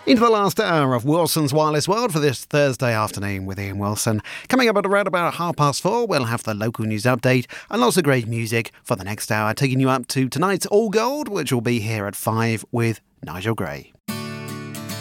Into the last hour of Wilson's Wireless World for this Thursday afternoon with Ian Wilson. Coming up at around about 4:30, we'll have the local news update and lots of great music for the next hour, taking you up to tonight's All Gold, which will be here at 5 with Nigel Gray.